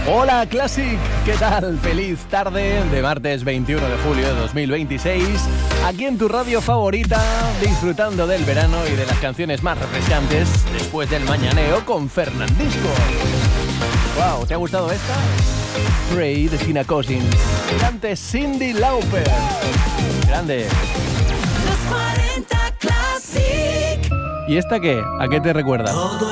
Hola Classic, ¿qué tal? Feliz tarde de martes 21 de julio de 2026, aquí en tu radio favorita, disfrutando del verano y de las canciones más refrescantes después del mañaneo con Fernandisco. Wow, ¿te ha gustado esta? Pray de Tina Cousins. Cante Cyndi Lauper. Grande. Los 40 Classic. ¿Y esta qué? ¿A qué te recuerda?